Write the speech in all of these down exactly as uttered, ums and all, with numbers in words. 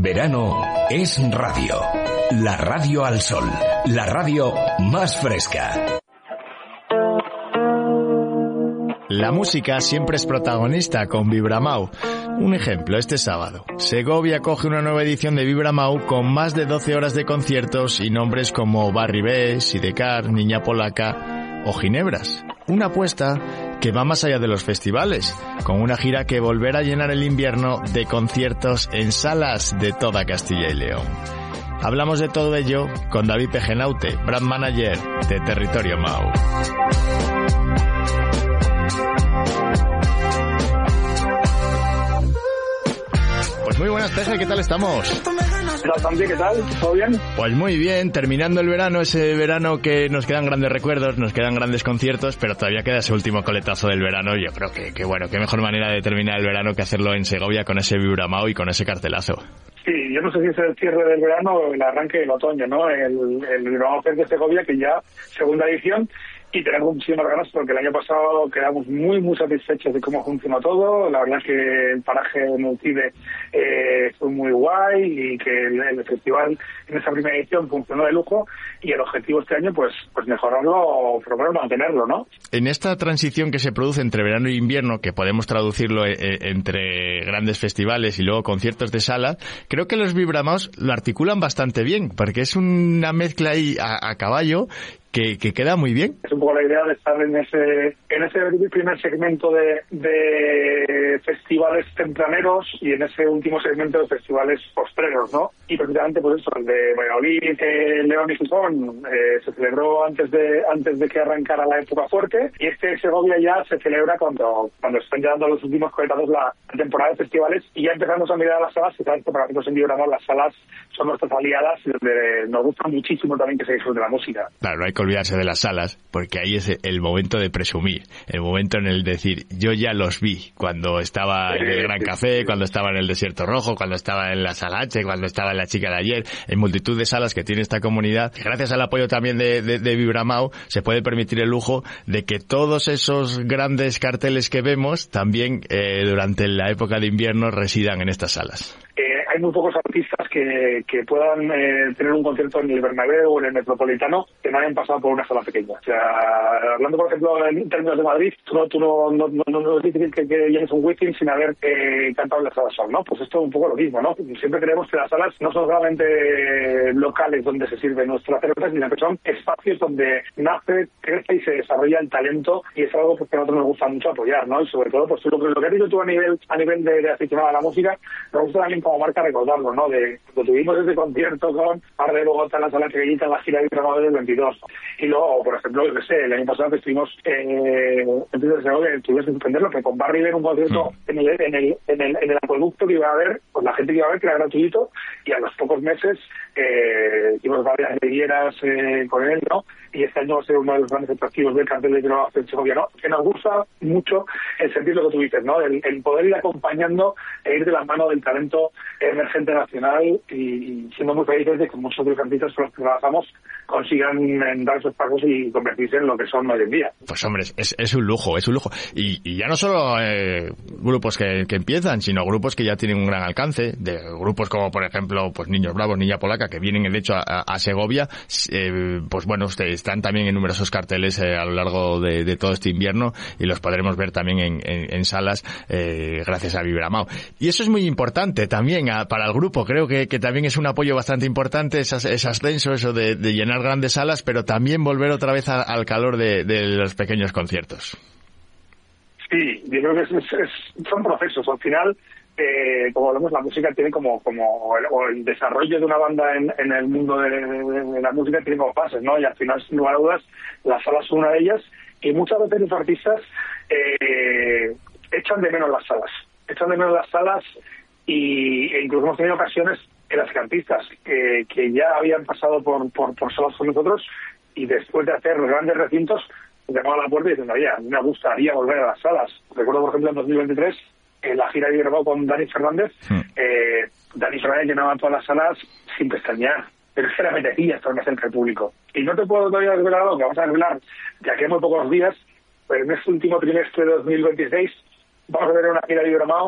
Verano es radio. La radio al sol. La radio más fresca. La música siempre es protagonista con Vibramau. Un ejemplo, este sábado. Segovia coge una nueva edición de Vibramau con más de doce horas de conciertos y nombres como Barry B, Sidecar, Niña Polaca o Ginebras. Una apuesta que va más allá de los festivales, con una gira que volverá a llenar el invierno de conciertos en salas de toda Castilla y León. Hablamos de todo ello con David Pejenaute, brand manager de Territorio Mau. Pues muy buenas, Peje, ¿qué tal estamos? ¿Qué tal, Santi? ¿Qué tal? ¿Todo bien? Pues muy bien, terminando el verano, ese verano que nos quedan grandes recuerdos, nos quedan grandes conciertos, pero todavía queda ese último coletazo del verano. Yo creo que, que bueno, qué mejor manera de terminar el verano que hacerlo en Segovia con ese Vibramau y con ese cartelazo. Sí, yo no sé si es el cierre del verano o el arranque del otoño, ¿no? El, el Vibramau Fest de Segovia, que ya segunda edición, y tenemos muchísimas ganas porque el año pasado quedamos muy, muy satisfechos de cómo funcionó todo. La verdad es que el paraje en el CIDE eh, fue muy guay y que el, el festival en esa primera edición funcionó de lujo, y el objetivo este año pues pues mejorarlo o por lo menos mantenerlo, ¿no? En esta transición que se produce entre verano e invierno, que podemos traducirlo eh, entre grandes festivales y luego conciertos de sala, creo que los Vibramaus lo articulan bastante bien, porque es una mezcla ahí a, a caballo Que, que queda muy bien. Es un poco la idea de estar en ese en ese primer segmento de, de festivales tempraneros y en ese último segmento de festivales postreros, ¿no? Y precisamente pues eso, el de Valladolid, eh, León y Gijón eh, se celebró antes de antes de que arrancara la época fuerte, y este Segovia ya se celebra cuando cuando están ya dando los últimos coletazos la temporada de festivales, y ya empezamos a mirar a las salas, que sabes que para nosotros en Vibramau las salas son nuestras aliadas, donde nos gusta muchísimo también que se disfrute la música. Claro, no hay que olvidarse de las salas, porque ahí es el momento de presumir, el momento en el decir, yo ya los vi cuando estaba en el Gran Café, cuando estaba en el Desierto Rojo, cuando estaba en la Sala H, cuando estaba en la Chica de Ayer, en multitud de salas que tiene esta comunidad. Gracias al apoyo también de, de, de Vibramau, se puede permitir el lujo de que todos esos grandes carteles que vemos también eh, durante la época de invierno residan en estas salas. Eh, hay muy pocos artistas que, que puedan eh, tener un concierto en el Bernabéu o en el Metropolitano que no hayan pasado por una sala pequeña. O sea, hablando por ejemplo en términos de Madrid, tú no, tú no, no, no, no, no es difícil que, que llegues a un Wizzing sin haber eh, cantado en la sala Sol, ¿no? Pues esto es un poco lo mismo, ¿no? Siempre creemos que las salas no son solamente locales donde se sirve nuestra cerveza, sino que son espacios donde nace, crece y se desarrolla el talento, y es algo que a nosotros nos gusta mucho apoyar, ¿no? Y sobre todo, pues lo que, lo que has dicho tú a nivel a nivel de, de aficionado a la música, nos gusta también como marca recordarlo, ¿no? De cuando tuvimos ese concierto con Par de Bogotá en la sala pequeñita en la gira de Vibramau del veintidós. Y luego, por ejemplo, yo qué sé, el año pasado que estuvimos eh, en de Segovia, tuvimos que entenderlo, pero con Barry en un concierto mm. en, el, en, el, en, el, en el acueducto que iba a haber, pues la gente que iba a ver que era gratuito, y a los pocos meses eh, hicimos varias revieras eh, con él, ¿no? Y este año va a ser uno de los grandes atractivos del cartel de Vibramau en Segovia, ¿no? Que nos gusta mucho el sentir lo que tú dices, ¿no? El, el poder ir acompañando e ir de la mano del talento emergente nacional, y, y siendo muy felices de que muchos de los artistas con los que trabajamos consigan dar esos pasos y convertirse en lo que son hoy en día. Pues hombre, es, es un lujo, es un lujo. Y, y ya no solo eh, grupos que, que empiezan, sino grupos que ya tienen un gran alcance, de grupos como por ejemplo pues Niños Bravos, Niña Polaca, que vienen de hecho a, a Segovia, eh, pues bueno, ustedes están también en numerosos carteles eh, a lo largo de, de todo este invierno, y los podremos ver también en, en, en salas eh, gracias a Vibramau. Y eso es muy importante también a, para el grupo. Creo que, que también es un apoyo bastante importante ese, ese ascenso, eso de, de llenar grandes salas, pero también volver otra vez a, al calor de, de los pequeños conciertos. Sí, yo creo que es, es, es, son procesos. Al final, eh, como hablamos, la música tiene como como el, o el desarrollo de una banda en, en el mundo de, de, de la música tiene como fases, ¿no? Y al final, sin lugar a dudas, las salas son una de ellas, y muchas veces los artistas eh, echan de menos las salas. Echan de menos las salas y e incluso hemos tenido ocasiones en las que artistas que, que ya habían pasado por, por, por salas con nosotros, y después de hacer grandes recintos llamaban a la puerta y diciendo, oye, a mí me gustaría volver a las salas. Recuerdo, por ejemplo, en dos mil veintitrés, en la gira de Vibramau con Dani Fernández, sí. eh, Dani Fernández llenaba todas las salas sin pestañear, pero es que le apetecía estar más cerca del público. Y no te puedo todavía desvelar algo que vamos a revelar ya que hay muy pocos días, pero en este último trimestre de dos mil veintiséis vamos a ver una gira de Vibramau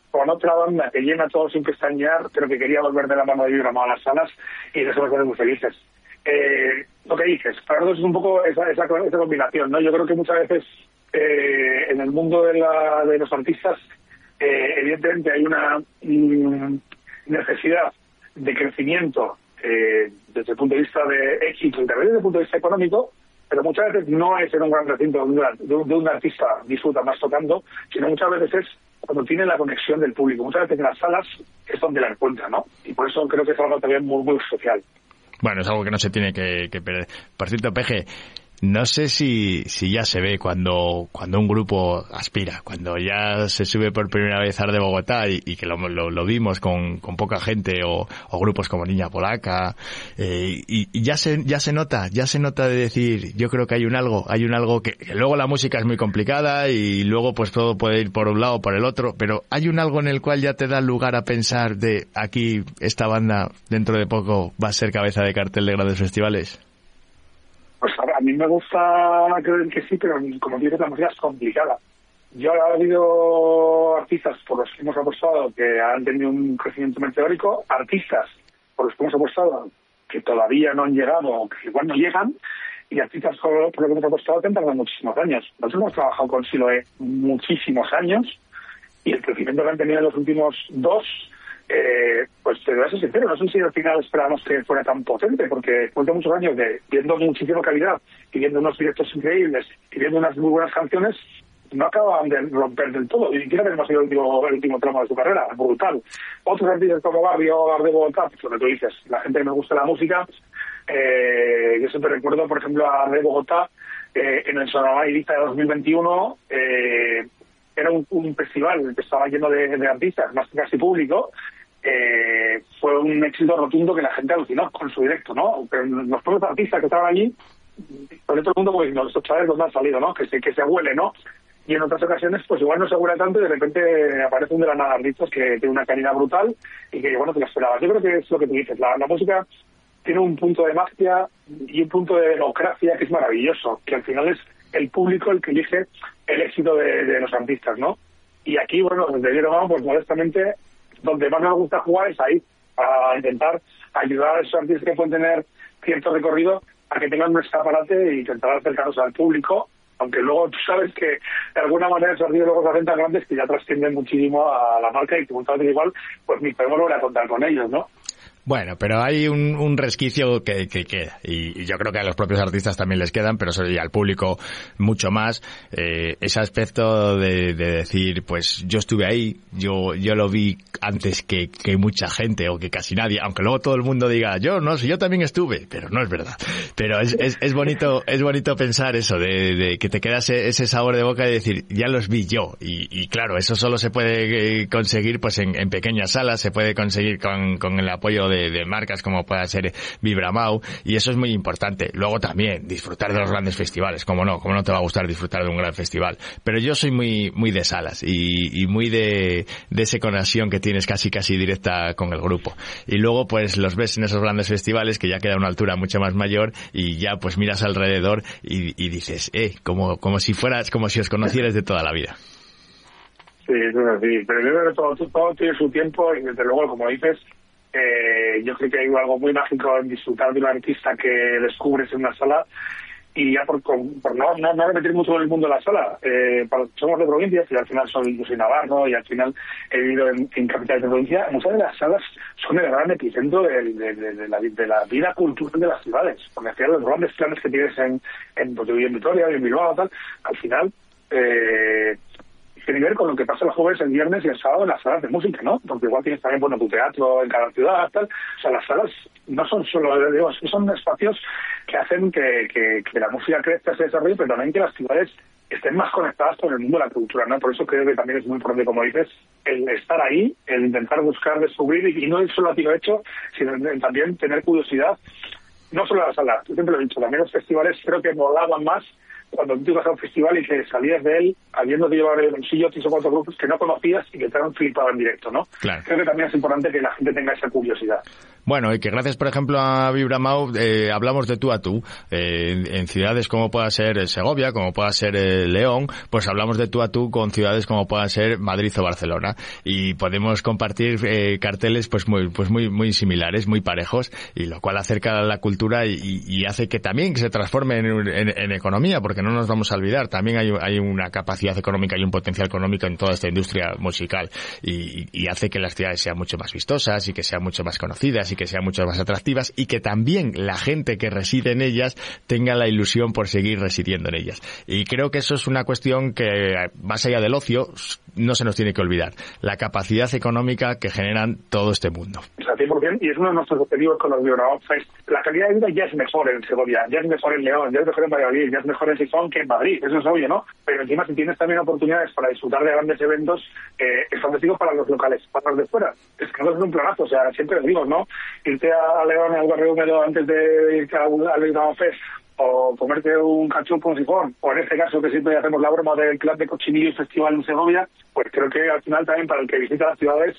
con otra banda que llena todo sin pestañear, pero que quería volver de la mano de Vibra Mau a las salas, y de eso nos hacen muy felices. Eh, lo que dices, para nosotros es un poco esa, esa, esa combinación, ¿no? Yo creo que muchas veces eh, en el mundo de, la, de los artistas, eh, evidentemente hay una mm, necesidad de crecimiento eh, desde el punto de vista de éxito y también desde el punto de vista económico, pero muchas veces no es en un gran recinto donde un, de un artista disfruta más tocando, sino muchas veces es cuando tiene la conexión del público. Muchas veces en las salas es donde la encuentra, ¿no? Y por eso creo que es algo también muy, muy social. Bueno, es algo que no se tiene que, que perder. Por cierto, Peje, no sé si, si ya se ve cuando, cuando un grupo aspira, cuando ya se sube por primera vez a Art de Bogotá y, y que lo, lo, lo vimos con, con poca gente o, o grupos como Niña Polaca, eh, y, y ya se, ya se nota, ya se nota de decir, yo creo que hay un algo, hay un algo que, que luego la música es muy complicada y luego pues todo puede ir por un lado o por el otro, pero hay un algo en el cual ya te da lugar a pensar de aquí esta banda dentro de poco va a ser cabeza de cartel de grandes festivales. Pues a, a mí me gusta creer que sí, pero como dices, la música es complicada. Yo ha habido artistas por los que hemos apostado que han tenido un crecimiento meteórico, artistas por los que hemos apostado que todavía no han llegado o que igual no llegan, y artistas por los que hemos apostado que han tardado muchísimos años. Nosotros hemos trabajado con Siloé muchísimos años y el crecimiento que han tenido en los últimos dos, Eh, pues te voy a ser sincero, no sé si al final esperábamos que fuera tan potente, porque después de muchos años de viendo muchísima calidad y viendo unos directos increíbles y viendo unas muy buenas canciones, no acababan de romper del todo, y ni siquiera tenemos sido el último, el último tramo de su carrera, brutal. Otros artistas como Barrio, Art de Bogotá, pues lo que tú dices, la gente que me gusta la música, eh, yo siempre recuerdo, por ejemplo, a Art de Bogotá, eh, en el Sonora Ibiza de dos mil veintiuno, eh, era un, un festival que estaba lleno de, de artistas, más que casi público. Eh, fue un éxito rotundo que la gente alucinó con su directo, ¿no? Pero los propios artistas que estaban allí, por todo el mundo, pues no, estos chavales dónde han salido, ¿no? Que se, que se huele, ¿no? Y en otras ocasiones, pues igual no se huele tanto y de repente aparece un de la nada artistas que tiene una calidad brutal y que igual no te lo esperabas. Yo creo que es lo que tú dices, la, la música tiene un punto de magia y un punto de democracia que es maravilloso, que al final es el público el que elige el éxito de, de los artistas, ¿no? Y aquí, bueno, desde Vibra Mau, pues modestamente, donde más nos gusta jugar es ahí, a intentar ayudar a esos artistas que pueden tener cierto recorrido a que tengan un escaparate e intentar acercarnos al público, aunque luego tú sabes que de alguna manera esos artistas luego se hacen tan grandes que ya trascienden muchísimo a la marca y que muchas veces igual pues ni podemos volver a contar con ellos, ¿no? Bueno, pero hay un, un resquicio que, que queda, y, y yo creo que a los propios artistas también les quedan, pero eso, y al público mucho más, eh, ese aspecto de, de decir, pues yo estuve ahí, yo yo lo vi antes que, que mucha gente, o que casi nadie, aunque luego todo el mundo diga, yo no sé, yo también estuve, pero no es verdad. Pero es, es, es bonito es bonito pensar eso, de, de que te queda ese, ese sabor de boca de decir, ya los vi yo, y, y claro, eso solo se puede conseguir pues en, en pequeñas salas, se puede conseguir con, con el apoyo de De, de marcas como pueda ser Vibra Mau, y eso es muy importante. Luego también disfrutar de los grandes festivales, como no, como no te va a gustar disfrutar de un gran festival. Pero yo soy muy muy de salas y, y muy de, de esa conexión que tienes casi casi directa con el grupo. Y luego pues los ves en esos grandes festivales que ya queda a una altura mucho más mayor y ya pues miras alrededor y, y dices, eh, como como si fueras, como si os conocieras de toda la vida. Sí, eso es así. Pero yo creo que todo, todo tiene su tiempo y desde luego, como dices, Eh, yo creo que hay algo muy mágico en disfrutar de un artista que descubres en una sala y ya por, por no, no, no repetir mucho en el mundo de la sala. Eh, para, somos de provincias y al final soy, yo soy navarro y al final he vivido en, en capitales de provincia. Muchas de las salas son el gran epicentro de, de, de, de, la, de la vida cultural de las ciudades. Porque al final los grandes planes que tienes en, en, pues yo vivo en Vitoria, en Bilbao, tal, al final eh, tiene que ver con lo que pasa los jueves, el viernes y el sábado en las salas de música, ¿no? Porque igual tienes también, bueno, tu teatro en cada ciudad, tal. O sea, las salas no son solo, digo, son espacios que hacen que, que, que la música crezca, se desarrolle, pero también que las ciudades estén más conectadas con el mundo de la cultura, ¿no? Por eso creo que también es muy importante, como dices, el estar ahí, el intentar buscar, descubrir, y no es solo a tiro hecho, sino también tener curiosidad, no solo a la sala. Yo siempre lo he dicho, también los festivales creo que molaban más cuando tú ibas a un festival y que salías de él habiendo de llevar el bolsillo tres o cuatro grupos que no conocías y que te han flipado en directo, ¿no? Claro. Creo que también es importante que la gente tenga esa curiosidad. Bueno, y que gracias, por ejemplo, a Vibramau eh, hablamos de tú a tú. Eh, en, en ciudades como pueda ser Segovia, como pueda ser eh, León, pues hablamos de tú a tú con ciudades como puedan ser Madrid o Barcelona. Y podemos compartir eh, carteles pues muy pues muy muy similares, muy parejos, y lo cual acerca la cultura y, y hace que también se transforme en, en, en economía, porque no nos vamos a olvidar, también hay, hay una capacidad económica y un potencial económico en toda esta industria musical, y, y hace que las ciudades sean mucho más vistosas y que sean mucho más conocidas y que sean mucho más atractivas, y que también la gente que reside en ellas tenga la ilusión por seguir residiendo en ellas. Y creo que eso es una cuestión que, más allá del ocio, no se nos tiene que olvidar. La capacidad económica que generan todo este mundo. O sea, cien por ciento, y es uno de nuestros objetivos con los Vibramau Fest. La calidad de vida ya es mejor en Segovia, ya es mejor en León, ya es mejor en Valladolid, ya es mejor en Gijón que en Madrid, eso es obvio, ¿no? Pero encima, si tienes también oportunidades para disfrutar de grandes eventos, eh, establecidos para los locales, para los de fuera, es que no es un planazo, o sea, siempre lo digo, ¿no? Irte a León, al barrio húmedo, antes de ir al Vibramau Fest, o comerte un cachopo, un sifón, o en este caso que siempre hacemos la broma del Club de Cochinillo Festival en Segovia, pues creo que al final también para el que visita las ciudades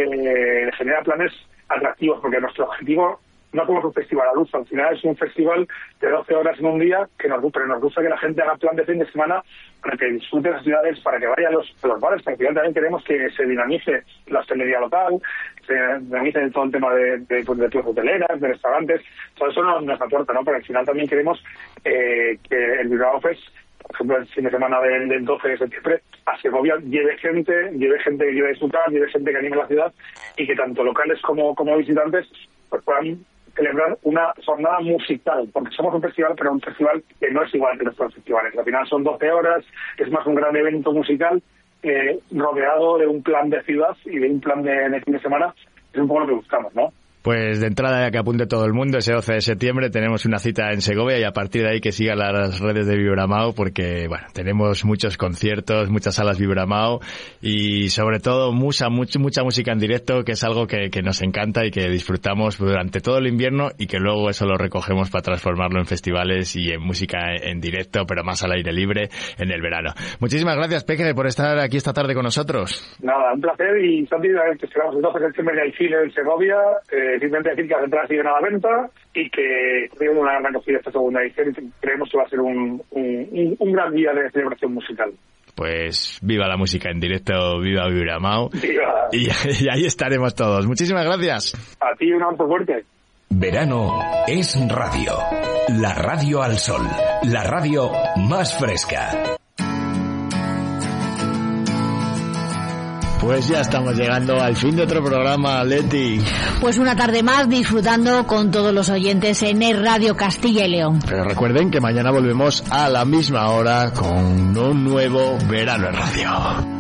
eh, genera planes atractivos, porque nuestro objetivo no somos un festival a luz, al final es un festival de doce horas en un día, que nos, pero nos gusta que la gente haga plan de fin de semana para que disfrute las ciudades, para que vaya a los, a los bares, porque al final también queremos que se dinamice la hostelería local, se dinamice todo el tema de, de, pues, de tours hoteleras, de restaurantes, todo eso no, nos aporta, ¿no? Pero al final también queremos eh, que el Vibramau Fest, por ejemplo, el fin de semana del, del doce de septiembre, a Segovia lleve gente, lleve gente que quiera disfrutar, lleve gente que anime la ciudad, y que tanto locales como, como visitantes pues puedan celebrar una jornada musical, porque somos un festival, pero un festival que no es igual que nuestros festivales. Al final son doce horas, es más un gran evento musical eh, rodeado de un plan de ciudad y de un plan de, de fin de semana. Es un poco lo que buscamos, ¿no? Pues de entrada, ya que apunte todo el mundo, ese doce de septiembre tenemos una cita en Segovia, y a partir de ahí que sigan las redes de Vibramau, porque bueno, tenemos muchos conciertos, muchas salas Vibramau, y sobre todo mucha mucha, mucha música en directo, que es algo que, que nos encanta y que disfrutamos durante todo el invierno, y que luego eso lo recogemos para transformarlo en festivales y en música en directo, pero más al aire libre en el verano. Muchísimas gracias, Peque, por estar aquí esta tarde con nosotros. Nada, un placer, y Santi, que esperamos el doce de septiembre en Chile, en Segovia. Eh, simplemente decir que las entradas siguen a la venta y que tenemos una gran acogida esta segunda edición, y creemos que va a ser un, un, un gran día de celebración musical. Pues viva la música en directo, viva Vibramau. Viva. Y, y ahí estaremos todos. Muchísimas gracias. A ti un abrazo fuerte. Verano es radio. La radio al sol. La radio más fresca. Pues ya estamos llegando al fin de otro programa, Leti. Pues una tarde más disfrutando con todos los oyentes en Es Radio Castilla y León. Pero recuerden que mañana volvemos a la misma hora con un nuevo Verano en Radio.